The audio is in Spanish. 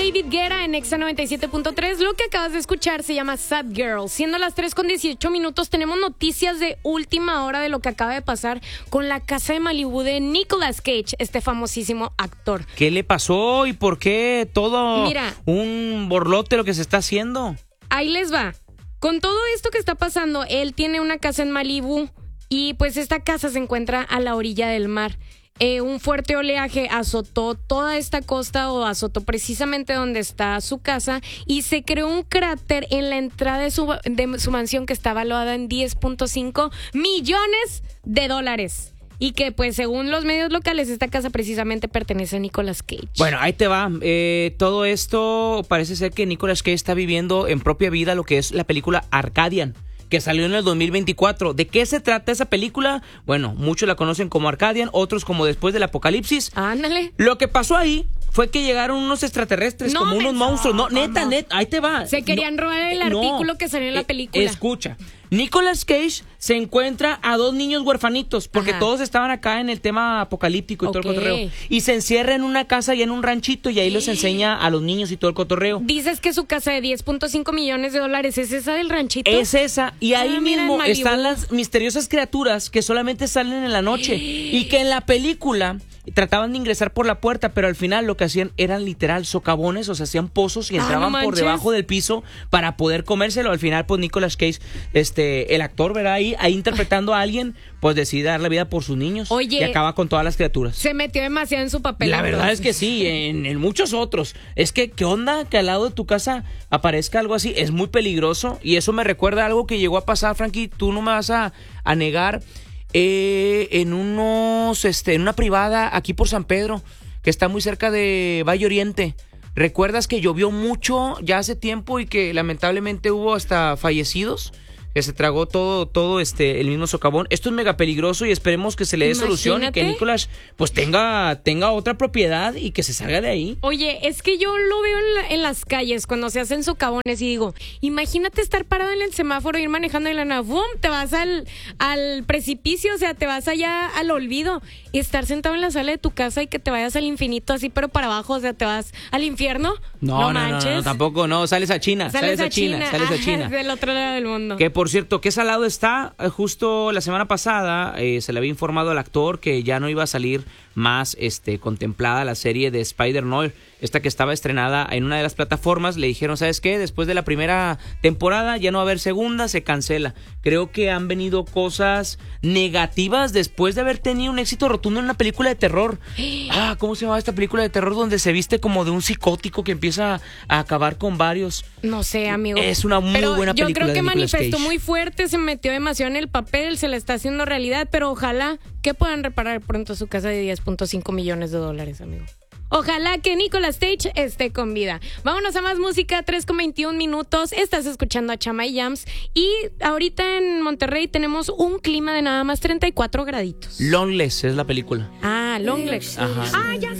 David Guetta en Exa 97.3. Lo que acabas de escuchar se llama Sad Girl. Siendo las 3:18, tenemos noticias de última hora de lo que acaba de pasar con la casa de Malibu de Nicolas Cage, este famosísimo actor. ¿Qué le pasó y por qué todo Mira, un borlote lo que se está haciendo? Ahí les va. Con todo esto que está pasando, él tiene una casa en Malibu y pues esta casa se encuentra a la orilla del mar. Un fuerte oleaje azotó toda esta costa o azotó precisamente donde está su casa y se creó un cráter en la entrada de su mansión que está valuada en $10.5 millones. Y que pues según los medios locales esta casa precisamente pertenece a Nicolas Cage. Bueno, ahí te va. Todo esto parece ser que Nicolas Cage está viviendo en propia vida lo que es la película Arcadian, que salió en el 2024. ¿De qué se trata esa película? Bueno, muchos la conocen como Arcadian, otros como Después del Apocalipsis. Ándale. Lo que pasó ahí fue que llegaron unos extraterrestres, como unos monstruos. No, neta, ahí te va. Se querían robar el artículo que salió en la película. Escucha, Nicolas Cage se encuentra a 2 niños huerfanitos, porque todos estaban acá en el tema apocalíptico y todo el cotorreo. Y se encierra en una casa y en un ranchito y ahí los enseña a los niños y todo el cotorreo. Dices que su casa de $10.5 millones, ¿es esa del ranchito? Es esa, y ahí mismo están las misteriosas criaturas que solamente salen en la noche y que en la película trataban de ingresar por la puerta, pero al final lo que hacían eran literal socavones, o sea, hacían pozos y entraban por debajo del piso para poder comérselo. Al final, pues Nicolas Cage, el actor, ¿verdad? Ahí interpretando a alguien, pues decide dar la vida por sus niños. Oye, y acaba con todas las criaturas. Se metió demasiado en su papel. La verdad es que sí, en muchos otros. Es que, ¿qué onda? Que al lado de tu casa aparezca algo así. Es muy peligroso y eso me recuerda a algo que llegó a pasar, Frankie. Tú no me vas a negar. En una privada aquí por San Pedro, que está muy cerca de Valle Oriente. ¿Recuerdas que llovió mucho ya hace tiempo y que lamentablemente hubo hasta fallecidos? Que se tragó todo el mismo socavón. Esto es mega peligroso y esperemos que se le dé solución y que Nicolas pues tenga otra propiedad y que se salga de ahí. Oye, es que yo lo veo en las calles cuando se hacen socavones y digo, imagínate estar parado en el semáforo, ir manejando y la nada, ¡bum!, te vas al precipicio, o sea, te vas allá al olvido, y estar sentado en la sala de tu casa y que te vayas al infinito así, pero para abajo, o sea, te vas al infierno. No manches. No, tampoco, no, sales a China. Sales a China. Del otro lado del mundo. Que por cierto, qué salado está. Justo la semana pasada se le había informado al actor que ya no iba a salir más contemplada la serie de Spider-Noir, esta que estaba estrenada en una de las plataformas. Le dijeron, ¿sabes qué? Después de la primera temporada ya no va a haber segunda, se cancela. Creo que han venido cosas negativas después de haber tenido un éxito rotundo en una película de terror. ¿Cómo se llama esta película de terror donde se viste como de un psicótico que empieza a acabar con varios? No sé, amigo. Es una muy buena película. Yo creo que manifestó Cage. Muy fuerte, se metió demasiado en el papel, se le está haciendo realidad, pero ojalá que puedan reparar pronto su casa de $10.5 millones, amigo. Ojalá que Nicolas Cage esté con vida. Vámonos a más música, 3:21. Estás escuchando a Chama y Jams. Y ahorita en Monterrey tenemos un clima de nada más 34 graditos. Loneless es la película. Loneless. Ajá. Ya